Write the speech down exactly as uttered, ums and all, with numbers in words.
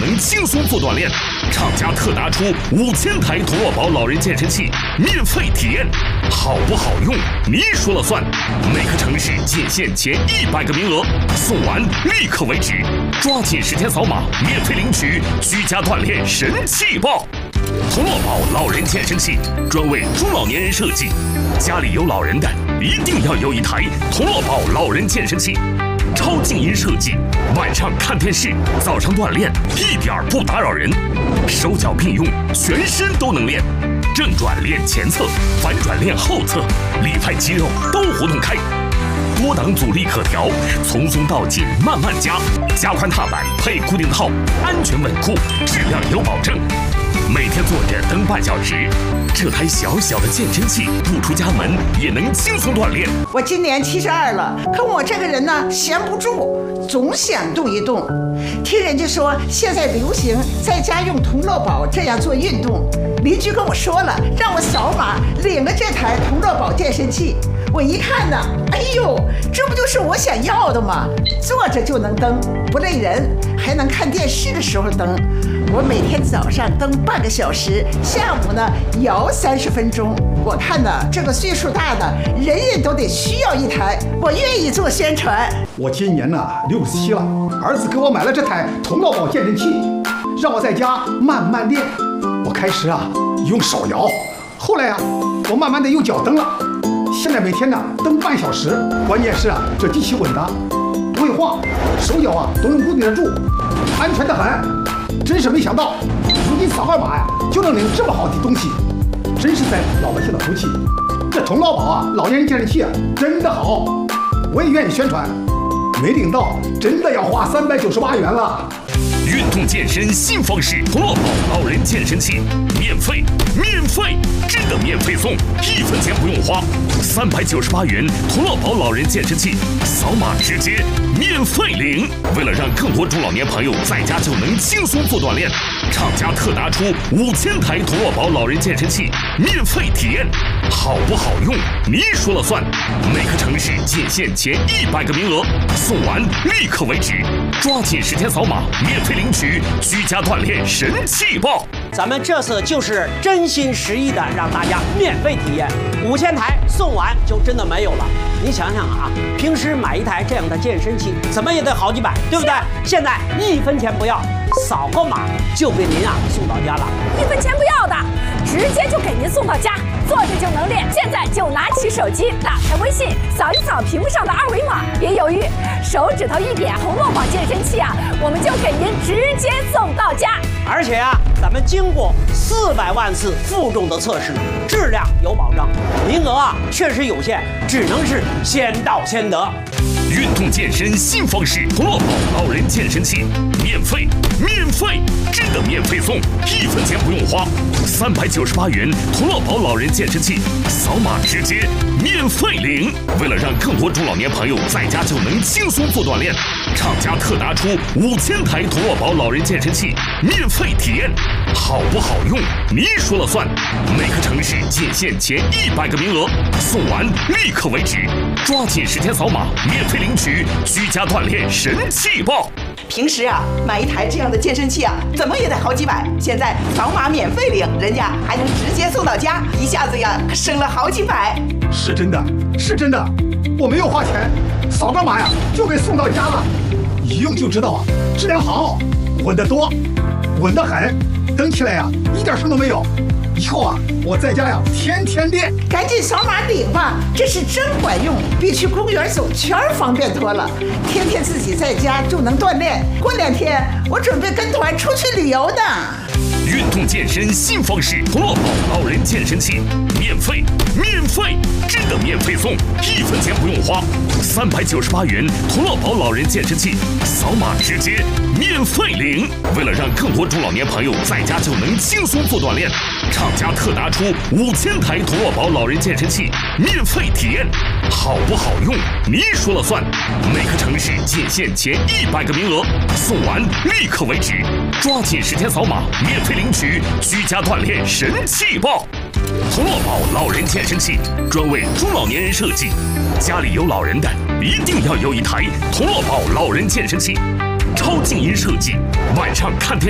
能轻松做锻炼。厂家特拿出五千台童乐宝老人健身器免费体验，好不好用你说了算。每个城市仅限前一百个名额，送完立刻为止，抓紧时间扫码免费领取居家锻炼神器包。童乐宝老人健身器专为中老年人设计，家里有老人的一定要有一台童乐宝老人健身器。超静音设计，晚上看电视，早上锻炼一点不打扰人，手脚并用，全身都能练。正转练前侧，反转练后侧，里派肌肉都活动开。多档阻力可调，从松到紧慢慢加，加宽踏板配固定套，安全稳固，质量有保证。每天坐着蹬半小时，这台小小的健身器不出家门也能轻松锻炼。 我今年七十二了，可我这个人呢闲不住，总想动一动。听人家说现在流行在家用童乐宝这样做运动，邻居跟我说了，让我扫码领了这台童乐宝健身器。我一看呢，哎呦，这不就是我想要的吗？坐着就能蹬，不累人，还能看电视的时候蹬。我每天早上蹬半个小时，下午呢摇三十分钟。我看呢，这个岁数大的人人都得需要一台，我愿意做宣传。 我今年呢六十七了，儿子给我买了这台童乐宝健身器，让我在家慢慢练。我开始啊用手摇，后来啊我慢慢的用脚蹬了。现在每天呢蹬半小时，关键是啊这机器稳当，不会晃，手脚啊都能固定得住，安全的很。真是没想到，如今扫个码呀就能领这么好的东西，真是在老百姓的福气。这童乐宝啊老年人健身器啊真的好，我也愿意宣传。没领到真的要花三百九十八元了。 运动健身新方式，童乐宝老人健身器免费，免费，真的免费送，一分钱不用花，三百九十八元童乐宝老人健身器，扫码直接免费领。为了让更多中老年朋友在家就能轻松做锻炼，厂家特拿出五千台童乐宝老人健身器免费体验，好不好用你说了算。每个城市仅限前一百个名额，送完立刻为止，抓紧时间扫码免费领取居家锻炼神器包。 咱们这次就是真心实意的让大家免费体验，五千台送完就真的没有了。你想想啊，平时买一台这样的健身器，怎么也得好几百，对不对？现在一分钱不要，扫个码就给您啊送到家了。 一分钱不要的，直接就给您送到家，坐着就能练。现在就拿起手机，打开微信，扫一扫屏幕上的二维码，别犹豫，手指头一点，童乐宝健身器啊，我们就给您直接送到家。 而且啊，咱们经过四百万次负重的测试，质量有保障，名额啊确实有限，只能是先到先得。 运动健身新方式，童乐宝老人健身器免费，免费，真的免费送，一分钱不用花，三百九十八元童乐宝老人健身器，扫码直接免费领。为了让更多中老年朋友在家就能轻松做锻炼，厂家特拿出五千台童乐宝老人健身器免费体验，好不好用你说了算。每个城市仅限前一百个名额，送完立刻为止，抓紧时间扫码免费领取居家锻炼神器包。 平时啊买一台这样的健身器啊怎么也得好几百，现在扫码免费领，人家还能直接送到家，一下子呀省了好几百。 是真的，是真的，我没有花钱，扫个码呀就给送到家了，一用就知道啊质量好，稳得多，稳得很，蹬起来呀一点声都没有。以后啊我在家呀天天练。 赶紧扫码领吧，这是真管用，比去公园走圈方便多了。天天自己在家就能锻炼，过两天我准备跟团出去旅游呢。 运动健身新方式，童乐宝老人健身器免费，免费，真的免费送，一分钱不用花，三百九十八元童乐宝老人健身器，扫码直接免费领。为了让更多中老年朋友在家就能轻松做锻炼，厂家特拿出五千台童乐宝老人健身器免费体验，好不好用你说了算。每个城市仅限前一百个名额，送完立刻为止，抓紧时间扫码免费领取居家锻炼神器包。童乐宝老人健身器专为中老年人设计，家里有老人的一定要有一台童乐宝老人健身器。超静音设计，晚上看电